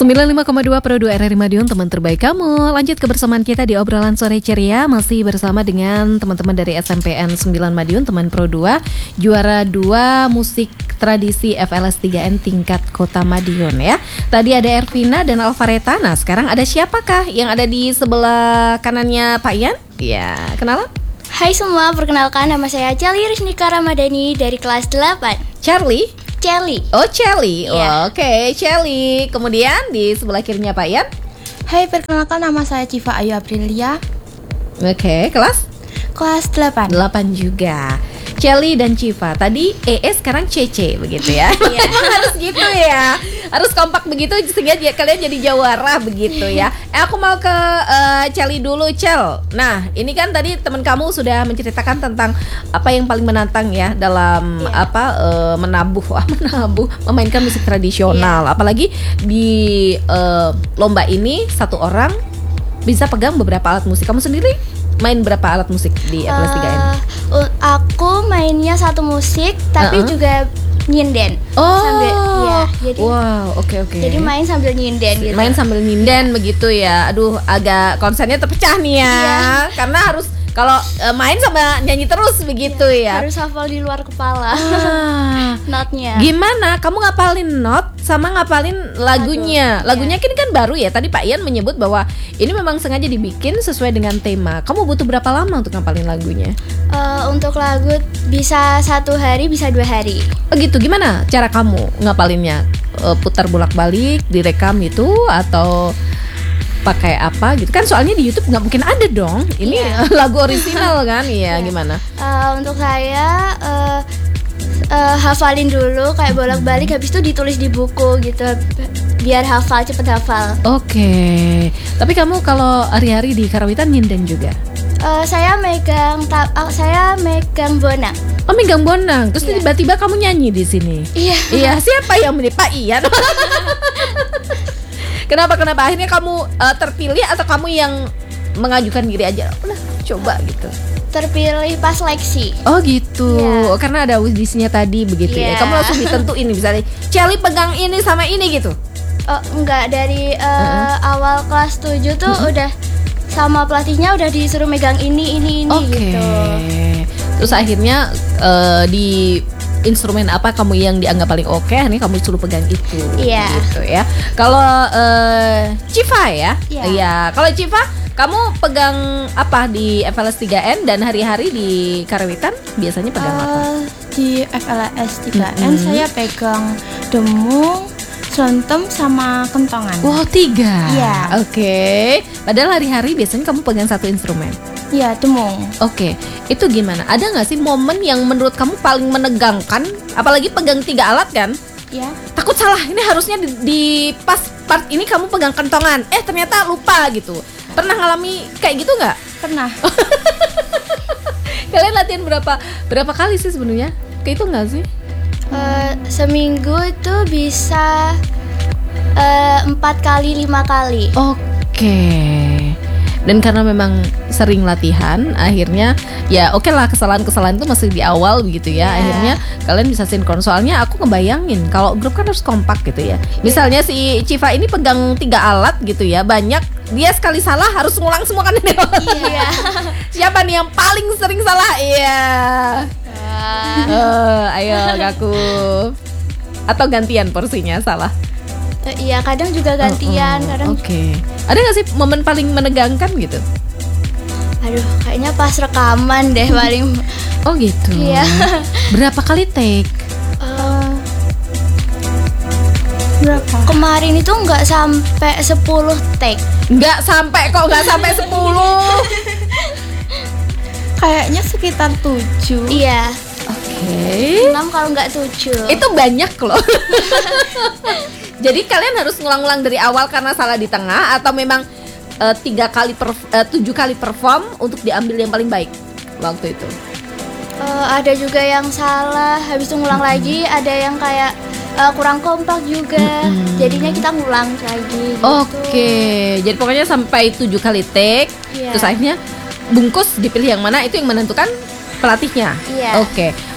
95,2 Pro 2 RRI Madiun, teman terbaik kamu. Lanjut kebersamaan kita di obrolan sore ceria. Masih bersama dengan teman-teman dari SMPN 9 Madiun, teman Pro 2, juara 2 musik tradisi FLS 3N tingkat Kota Madiun ya. Tadi ada Ervina dan Alvareta. Nah sekarang ada siapakah yang ada di sebelah kanannya Pak Ian? Ya, kenalan? Hai semua, perkenalkan nama saya Charlie Risnika Ramadhani dari kelas 8. Charlie? Charlie. Oh Charlie, Iya. Oke, Charlie. Kemudian di sebelah kirinya Pak Ian. Hai, perkenalkan nama saya Civa Ayu Aprilia. Oke, kelas? Kelas 8. 8 juga. Charlie dan Civa. Tadi sekarang CC begitu ya. Emang harus gitu ya. Harus kompak begitu sehingga kalian jadi jawara begitu ya. Aku mau ke Charlie dulu, Cel. Nah, ini kan tadi teman kamu sudah menceritakan tentang apa yang paling menantang ya dalam menabuh memainkan musik tradisional. Apalagi di lomba ini satu orang bisa pegang beberapa alat musik. Kamu sendiri main berapa alat musik di FLS 3N? Aku mainnya satu musik, tapi juga nyinden. Sambil, ya, jadi, wow, oke. Jadi main sambil nyinden gitu. Main sambil nyinden begitu ya. Aduh, agak konsennya terpecah nih ya. Iya. Karena harus kalau main sama nyanyi terus begitu ya. Harus hafal di luar kepala notnya. Gimana? Kamu ngapalin not sama ngapalin lagunya? Lagunya kan baru ya. Tadi Pak Ian menyebut bahwa ini memang sengaja dibikin sesuai dengan tema. Kamu butuh berapa lama untuk ngapalin lagunya? Untuk lagu bisa 1 hari, bisa 2 hari. Begitu, gimana cara kamu ngapalinnya? Putar bolak-balik, direkam gitu atau pakai apa gitu kan, soalnya di YouTube nggak mungkin ada dong ini lagu original kan. Iya. Gimana? Untuk saya hafalin dulu kayak bolak-balik, habis itu ditulis di buku gitu biar hafal, cepet hafal. Oke. Tapi kamu kalau hari-hari di Karawitan nyinden juga? Saya megang bonang. Oh, megang bonang. Terus tiba-tiba kamu nyanyi di sini. Iya, siapa yang milih? Pak Ian. Kenapa akhirnya kamu terpilih atau kamu yang mengajukan diri aja? Udah coba gitu. Terpilih pas seleksi. Oh gitu. Karena ada audisinya tadi begitu ya. Kamu langsung ditentuin misalnya Charlie pegang ini sama ini gitu. Enggak, dari awal kelas 7 tuh udah sama pelatihnya udah disuruh megang ini gitu. Terus akhirnya di instrumen apa kamu yang dianggap paling oke, ini kamu suruh pegang itu. Iya. Gitu ya. Kalau Civa ya? Iya. Kalau Civa, kamu pegang apa di FLS 3N dan hari-hari di Karawitan biasanya pegang apa? Di FLS 3N saya pegang demung, slontem, sama kentongan. Wow, 3. Iya. Oke. Padahal hari-hari biasanya kamu pegang satu instrumen. Iya, demung. Oke, itu gimana? Ada nggak sih momen yang menurut kamu paling menegangkan? Apalagi pegang 3 alat kan? Iya. Takut salah, ini harusnya di pas part ini kamu pegang kentongan. Ternyata lupa gitu. Pernah ngalami kayak gitu nggak? Pernah. Kalian latihan berapa kali sih sebenarnya? Kayak itu nggak sih? Seminggu itu bisa 4 kali, 5 kali. Oke. Dan karena memang sering latihan, akhirnya ya oke lah, kesalahan-kesalahan itu masih di awal begitu ya. Akhirnya kalian bisa sinkron. Soalnya aku ngebayangin kalau grup kan harus kompak gitu ya. Misalnya si Civa ini pegang 3 alat gitu ya, banyak, dia sekali salah harus ngulang semua kan. Iya. Siapa nih yang paling sering salah? Iya. Ayo ngaku. Atau gantian porsinya salah? Iya, kadang juga gantian, kadang. Oke. Ada nggak sih momen paling menegangkan gitu? Aduh, kayaknya pas rekaman deh paling. Oh gitu. Iya. Berapa kali take? Berapa? Kemarin itu nggak sampai 10 take. Nggak sampai 10. Kayaknya sekitar 7. Iya. Oke. 6 kalau nggak 7. Itu banyak loh. Jadi kalian harus ngulang-ngulang dari awal karena salah di tengah, atau memang 7 kali perform untuk diambil yang paling baik waktu itu? Ada juga yang salah, habis itu ngulang lagi. Ada yang kayak kurang kompak juga. Jadinya kita ngulang lagi gitu. Oke. Jadi pokoknya sampai 7 kali take. Iya. Terus akhirnya bungkus dipilih yang mana, itu yang menentukan pelatihnya. Iya. Oke.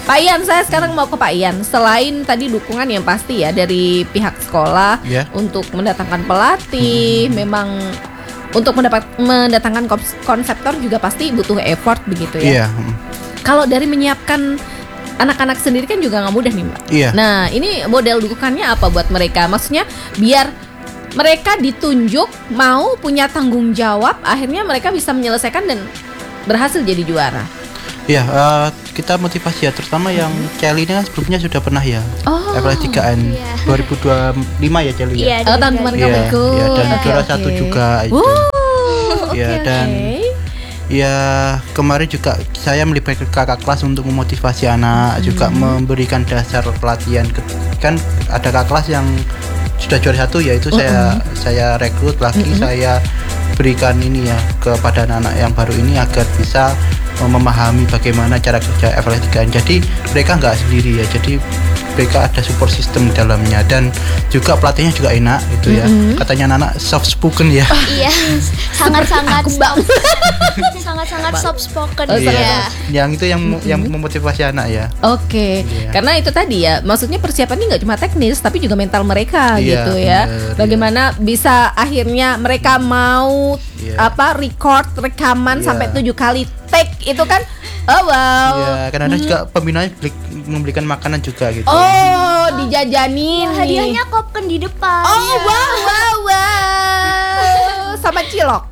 Pak Ian, saya sekarang mau ke Pak Ian. Selain tadi dukungan yang pasti ya dari pihak sekolah untuk mendatangkan pelatih, memang untuk mendatangkan konseptor juga pasti butuh effort begitu ya. Kalau dari menyiapkan anak-anak sendiri kan juga nggak mudah nih Mbak. Nah ini model dukungannya apa buat mereka? Maksudnya biar mereka ditunjuk mau punya tanggung jawab, akhirnya mereka bisa menyelesaikan dan berhasil jadi juara. Iya, kita motivasi ya, terutama yang Celi ini kan sebelumnya sudah pernah ya FL 3N 2025 ya Celi ya. Tahun kemarin kamu ikut. Ya, dan juara satu juga itu. Dan ya kemarin juga saya melibatkan kakak kelas untuk memotivasi anak, juga memberikan dasar pelatihan. Kan ada kakak kelas yang sudah juara satu, yaitu saya rekrut lagi, saya berikan ini ya kepada anak-anak yang baru ini agar bisa memahami bagaimana cara kerja FL 3N. Jadi mereka nggak sendiri ya, jadi mereka ada support system di dalamnya, dan juga pelatihnya juga enak gitu ya. Katanya anak soft spoken ya. Iya, sangat-sangat sangat-sangat soft spoken ya. Yang itu yang memotivasi anak ya. Karena itu tadi ya, maksudnya persiapan ini nggak cuma teknis tapi juga mental mereka gitu ya. Bagaimana bisa akhirnya mereka mau rekaman sampai 7 kali take itu kan. Iya, karena ada juga pembinanya memberikan makanan juga gitu. Dijajanin. Hadiahnya Kopken di depan. Wow. Sama cilok.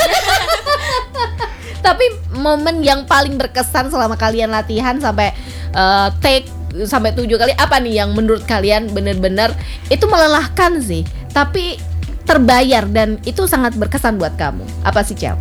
Tapi momen yang paling berkesan selama kalian latihan sampai take sampai 7 kali apa nih yang menurut kalian benar-benar itu melelahkan sih, tapi terbayar dan itu sangat berkesan buat kamu? Apa sih, Cel?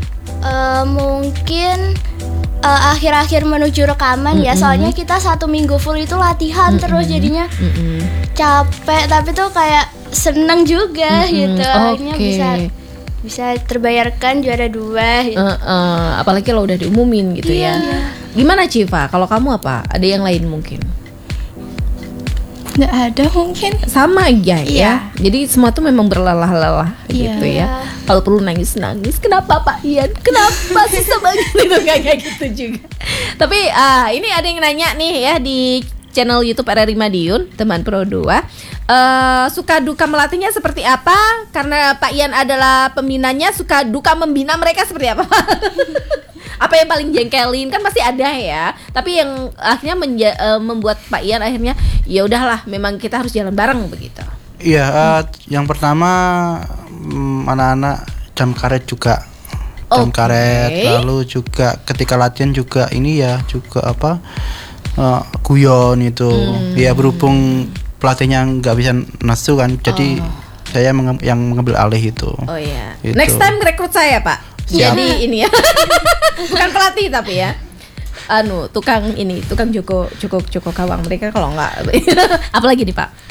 Mungkin akhir-akhir menuju rekaman ya, soalnya kita 1 minggu full itu latihan terus, jadinya capek tapi tuh kayak seneng juga gitu. Akhirnya bisa terbayarkan juara 2 gitu. Apalagi kalau udah diumumin gitu ya. Gimana Civa? Kalau kamu apa? Ada yang lain mungkin? Nggak ada mungkin. Sama aja ya. Jadi semua tuh memang berlelah-lelah gitu ya. Kalau perlu nangis-nangis, kenapa Pak Ian? Kenapa susah banget itu kayak gitu juga. Tapi ini ada yang nanya nih ya di channel YouTube RRI Madiun, teman Pro 2. Suka duka melatihnya seperti apa? Karena Pak Ian adalah pembinanya, suka duka membina mereka seperti apa? Apa yang paling jengkelin? Kan pasti ada ya. Tapi yang akhirnya membuat Pak Ian akhirnya ya udahlah, memang kita harus jalan bareng begitu. Iya, yang pertama anak-anak jam karet juga. Jam karet, lalu juga ketika latihan juga ini ya, juga guyon itu. Ya berhubung pelatihnya nggak bisa nasu kan, jadi saya yang mengambil alih itu. Gitu. Next time rekrut saya Pak. Jadi ini ya. Bukan pelatih tapi ya. Tukang Joko Kawang mereka kalau nggak. Apalagi nih Pak.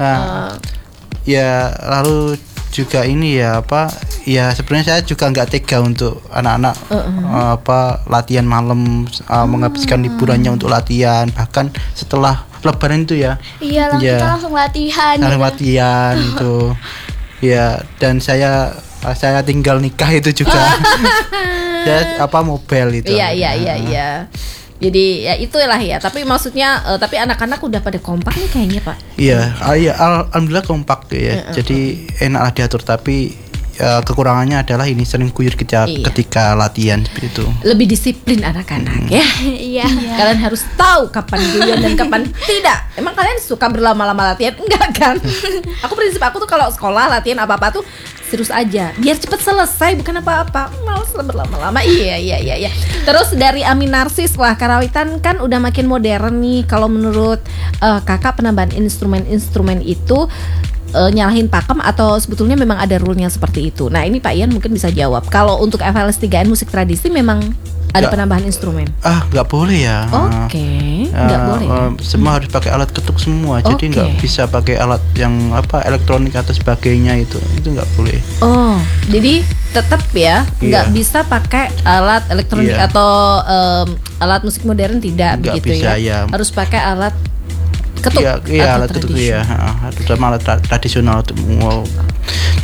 Ya lalu juga ini ya ya sebenarnya saya juga nggak tega untuk anak-anak latihan malam, menghabiskan liburannya untuk latihan, bahkan setelah Lebaran itu ya. Iya, kita langsung latihan. Latihan itu. Ya, dan saya tinggal nikah itu juga. Ya mobile itu. Iya. Jadi ya itulah ya. Tapi maksudnya tapi anak-anak udah pada kompak nih kayaknya Pak. Iya, alhamdulillah kompak ya. Jadi enaklah diatur, tapi kekurangannya adalah ini sering guyur ketika latihan seperti itu. Lebih disiplin anak-anak ya. Iya. Kalian harus tahu kapan guyon dan kapan tidak. Emang kalian suka berlama-lama latihan? Enggak kan? Prinsip aku tuh kalau sekolah latihan apa-apa tuh serius aja, biar cepet selesai, bukan apa-apa. Males berlama-lama. Iya. Terus dari Amin Narsis, wah Karawitan kan udah makin modern nih. Kalau menurut kakak penambahan instrumen itu nyalahin pakem atau sebetulnya memang ada rule-nya seperti itu? Nah ini Pak Ian mungkin bisa jawab. Kalau untuk FLS 3N musik tradisi memang ada penambahan instrumen? Nggak boleh ya. Nggak boleh. Semua harus pakai alat ketuk semua. Jadi nggak bisa pakai alat yang elektronik atau sebagainya, itu nggak boleh. Jadi tetap ya nggak bisa pakai alat elektronik atau alat musik modern, tidak nggak begitu bisa, ya. Harus pakai alat ketuk. Iya, alat ketuk ya. Terutama alat tradisional.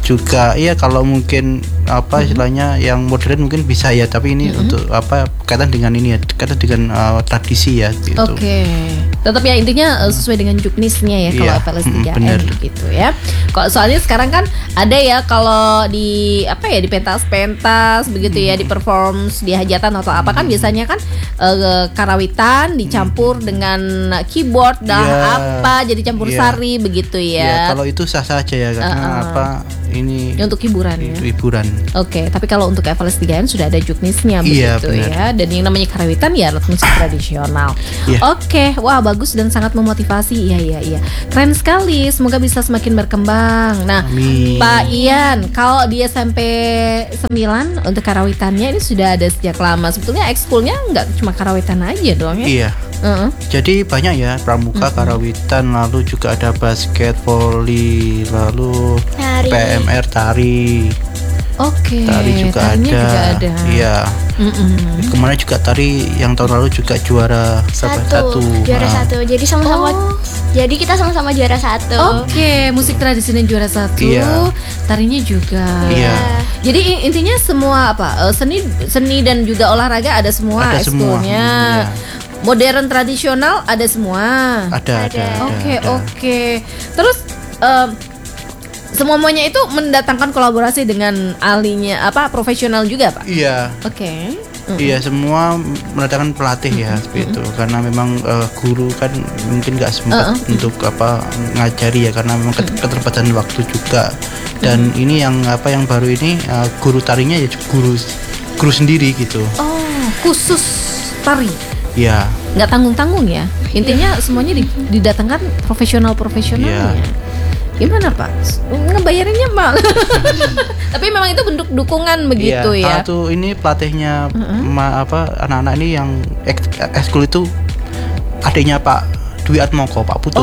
juga iya kalau mungkin apa istilahnya yang modern mungkin bisa ya, tapi ini untuk apa kaitan dengan ini ya, kaitan dengan tradisi ya gitu. Oke. Tetap ya intinya sesuai dengan juknisnya ya kalau Iya, FLS 3N bener. gitu ya. Kok soalnya sekarang kan ada ya kalau di apa ya di pentas-pentas begitu ya, di performs di hajatan atau apa kan biasanya kan karawitan dicampur dengan keyboard dah Iya. apa jadi campur Iya. sari begitu Ya, ya. kalau itu sah saja ya karena apa ini Untuk hiburan ya. itu hiburan. Oke, tapi kalau untuk FLS 3N sudah ada juknisnya Iya, begitu benar. ya. Dan yang namanya karawitan ya alat musik tradisional. Iya. Oke, wah bagus dan sangat memotivasi. Iya. Keren sekali. Semoga bisa semakin berkembang. Nah, Amin. Pak Ian, kalau di SMP 9 untuk karawitannya ini sudah ada sejak lama. Sebetulnya ekskulnya nggak cuma karawitan aja dong ya. Iya. Jadi banyak ya pramuka, karawitan, lalu juga ada basket, voli, lalu Nari. PMR, tari. Oke. Tari juga tarinya ada. juga ada. Iya. Kemarin juga tari yang tahun lalu juga juara satu. Juara Nah, satu. Jadi sama-sama. Jadi kita sama-sama juara satu. Oke, musik tradisi dan juara satu, Iya. tarinya juga. Iya. Jadi intinya semua apa seni dan juga olahraga ada semua Ada semua. ekskulnya. Iya. Modern tradisional ada semua. Ada. Oke. ada. Terus semuanya itu mendatangkan kolaborasi dengan ahlinya apa profesional juga Pak? Iya. Oke. Iya, semua mendatangkan pelatih ya seperti itu karena memang guru kan mungkin nggak sempat untuk apa ngajari ya karena memang keterbatasan waktu juga, dan ini yang apa yang baru ini guru tarinya ya guru sendiri gitu. Oh, khusus tari. Ya. Nggak tanggung-tanggung ya. Intinya semuanya didatangkan profesionalnya. Gimana Pak? Ngebayarinnya mal. Tapi memang itu bentuk dukungan begitu ya. Tuh ini pelatihnya anak-anak ini yang ekskul itu adiknya Pak Dwi Atmoko, Pak Putut.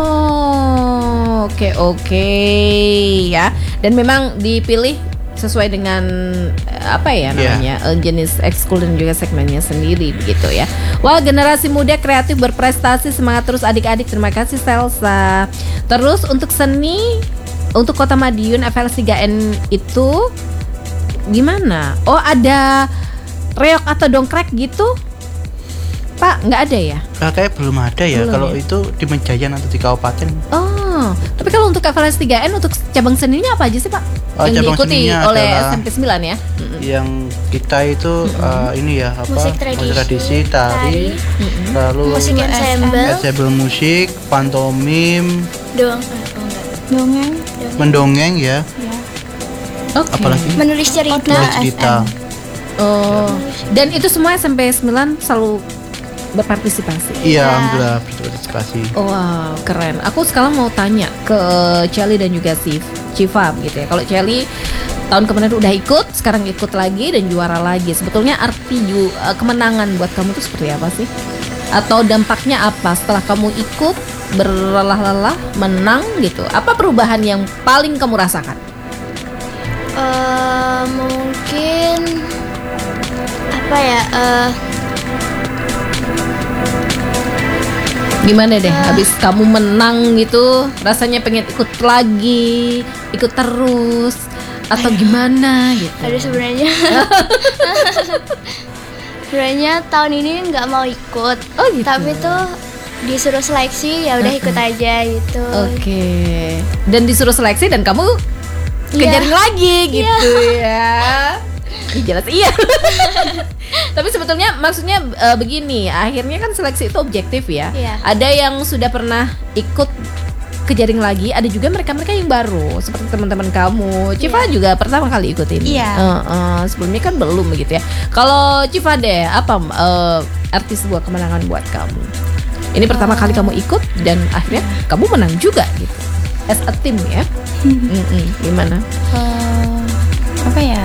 Oh, oke ya. Dan memang dipilih sesuai dengan apa ya namanya jenis ekskul dan juga segmennya sendiri begitu ya. Wah, generasi muda kreatif berprestasi, semangat terus adik-adik. Terima kasih Selsa. Terus untuk seni untuk Kota Madiun FLS 3N itu gimana? Oh, ada reok atau dongkrek gitu? Pak, nggak ada ya? Kayak belum ada ya. Belum Kalau ya? itu di Mejayan atau di kabupaten. Oh, tapi kalau untuk FLS 3N untuk cabang seninya apa aja sih Pak? Yang Cabang diikuti seninya oleh adalah SMP 9 ya? yang kita itu ini ya apa Musik tradisi, tari, lalu Musik ensemble. ensemble musik, pantomim, Dongeng. mendongeng ya, Oke. apalagi Menulis cerita. tulis cerita. Oh, dan itu semua SMP 9 selalu berpartisipasi. Iya, alhamdulillah berpartisipasi. Oh, wow, keren. Aku sekarang mau tanya ke Celi dan juga Civa gitu ya. Kalau Celi tahun kemarin udah ikut, sekarang ikut lagi dan juara lagi. Sebetulnya arti kemenangan buat kamu itu seperti apa sih? Atau dampaknya apa setelah kamu ikut berlelah-lelah menang gitu? Apa perubahan yang paling kamu rasakan? Mungkin apa ya? Gimana deh, habis kamu menang gitu, rasanya pengen ikut lagi, ikut terus, atau gimana gitu? Aduh sebenarnya tahun ini nggak mau ikut. Oh gitu. Tapi tuh disuruh seleksi ya udah ikut aja gitu. Oke. Dan disuruh seleksi dan kamu kejaring lagi gitu ya. Jelas iya. Tapi sebetulnya maksudnya begini, akhirnya kan seleksi itu objektif ya. Iya. Ada yang sudah pernah ikut kejaring lagi, ada juga mereka-mereka yang baru seperti teman-teman kamu. Civa juga pertama kali ikut ini. Iya. Sebelumnya kan belum begitu ya. Kalau Civa deh, apa arti sebuah kemenangan buat kamu? Ini pertama kali kamu ikut dan akhirnya kamu menang juga gitu. As a team ya. Gimana? Apa ya?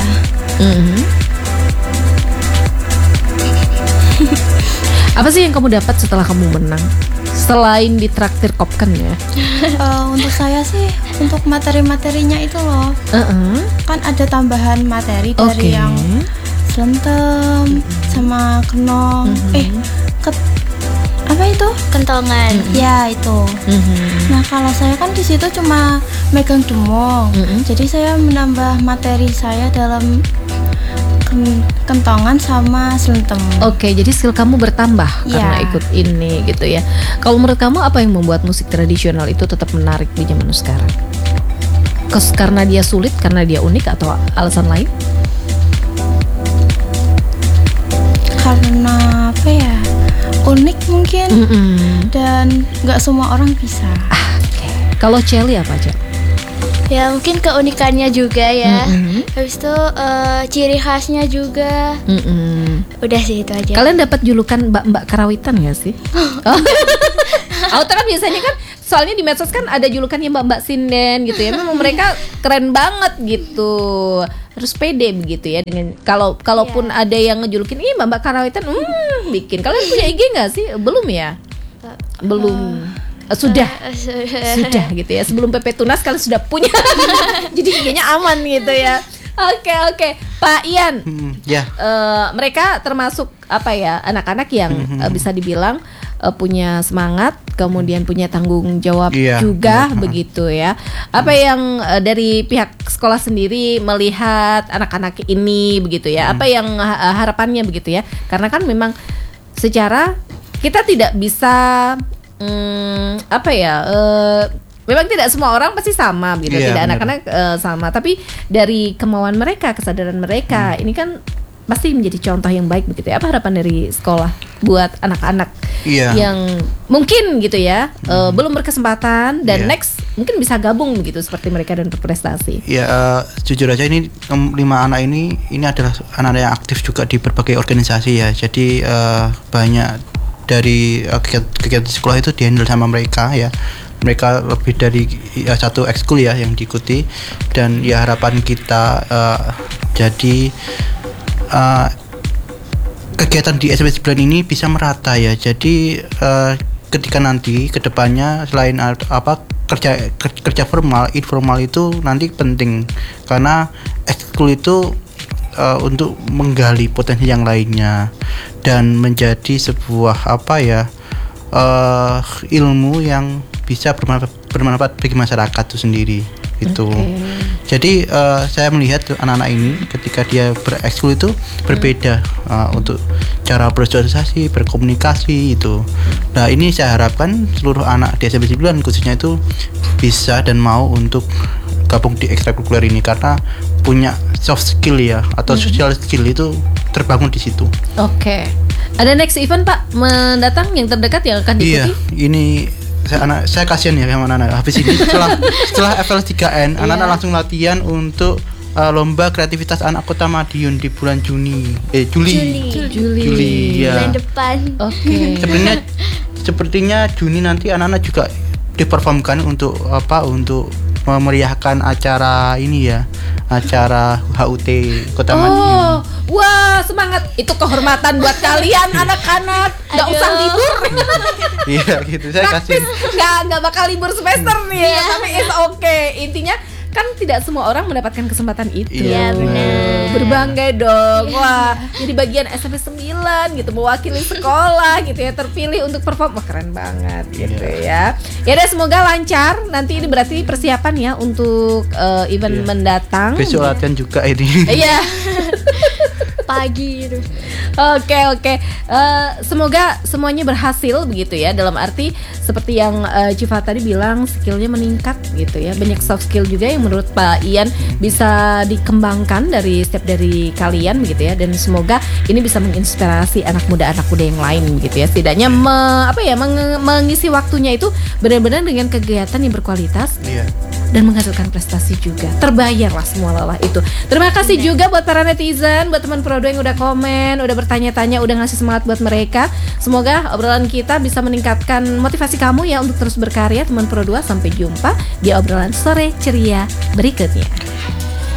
Apa sih yang kamu dapat setelah kamu menang? Selain ditraktir Kopken ya? Untuk saya sih untuk materi-materinya itu loh, kan ada tambahan materi dari yang selentem sama kenong, Apa itu? Kentongan. Ya itu. Nah kalau saya kan di situ cuma megang demong. Jadi saya menambah materi saya dalam kentongan sama selentem. Oke, jadi skill kamu bertambah karena ikut ini gitu ya. Kalau menurut kamu apa yang membuat musik tradisional itu tetap menarik di zaman sekarang? Karena dia sulit, karena dia unik, atau alasan lain? Karena apa ya? Unik mungkin. Dan nggak semua orang bisa. Kalau Celi apa, Cel? Ya mungkin keunikannya juga ya. Habis itu ciri khasnya juga. Udah sih itu aja. Kalian dapat julukan mbak-mbak karawitan gak sih? Auto kan biasanya kan, soalnya di medsos kan ada julukannya mbak-mbak sinden gitu ya. Memang mereka keren banget gitu. Harus pede begitu ya dengan kalaupun ada yang ngejulukin ini mbak-mbak karawitan, bikin. Kalian punya IG gak sih? Belum ya? Belum. Sudah gitu ya. Sebelum PP Tunas kalian sudah punya. Jadi IG-nya aman gitu ya. Oke. Pak Ian. Mereka termasuk apa ya, anak-anak yang bisa dibilang punya semangat, kemudian punya tanggung jawab juga begitu ya. Apa yang dari pihak sekolah sendiri melihat anak-anak ini begitu ya? Apa yang harapannya begitu ya? Karena kan memang secara kita tidak bisa memang tidak semua orang pasti sama gitu, tidak anak-anak sama, tapi dari kemauan mereka, kesadaran mereka, ini kan pasti menjadi contoh yang baik begitu ya. Apa harapan dari sekolah buat anak-anak yang mungkin gitu ya belum berkesempatan dan next mungkin bisa gabung begitu seperti mereka dan berprestasi? Jujur aja ini 5 anak ini adalah anak-anak yang aktif juga di berbagai organisasi ya. Jadi banyak dari kegiatan sekolah itu dihandle sama mereka ya. Mereka lebih dari satu ekskul ya yang diikuti, dan ya harapan kita jadi kegiatan di SMP 9 ini bisa merata ya. Jadi ketika nanti kedepannya selain kerja formal, informal itu nanti penting karena ekskul itu untuk menggali potensi yang lainnya dan menjadi sebuah ilmu yang bisa bermanfaat bagi masyarakat itu sendiri itu. Jadi saya melihat anak-anak ini ketika dia berekskul itu berbeda untuk cara bersosialisasi, berkomunikasi itu. Nah ini saya harapkan seluruh anak di SMP 9 khususnya itu bisa dan mau untuk gabung di ekstrakurikuler ini karena punya soft skill ya atau social skill itu terbangun di situ. Ada next event Pak mendatang yang terdekat yang akan diikuti? Ini saya kasihan ya sama anak-anak. Habis ini setelah FL 3N anak-anak langsung latihan untuk lomba kreativitas anak Kota Madiun di bulan Juli ya. Bulan depan. Sepertinya Juni nanti anak-anak juga diperformkan untuk memeriahkan acara ini ya, acara HUT Kota Madiun. Wah, semangat. Itu kehormatan buat kalian anak-anak. Gak usah libur. Iya gitu, saya kasih. Gak bakal libur semester nih ya, tapi it's okay. Intinya kan tidak semua orang mendapatkan kesempatan itu. Iya benar. Berbangga dong. Wah, jadi bagian SMP 9 gitu, mewakili sekolah gitu ya, terpilih untuk perform. Wah, keren banget gitu ya. Ya udah, semoga lancar. Nanti ini berarti persiapan ya untuk event mendatang. Besok latihan juga ini. Iya. Pagi itu. Oke. Semoga semuanya berhasil begitu ya. Dalam arti seperti yang Civa tadi bilang, skillnya meningkat gitu ya. Banyak soft skill juga yang menurut Pak Ian bisa dikembangkan dari kalian begitu ya. Dan semoga ini bisa menginspirasi anak muda yang lain begitu ya. Setidaknya mengisi waktunya itu benar-benar dengan kegiatan yang berkualitas. Dan menghasilkan prestasi juga. Terbayarlah semua lelah itu. Terima kasih juga buat para netizen, buat teman Pro 2 yang udah komen, udah bertanya-tanya, udah ngasih semangat buat mereka. Semoga obrolan kita bisa meningkatkan motivasi kamu ya untuk terus berkarya teman Pro 2. Sampai jumpa di obrolan sore ceria berikutnya.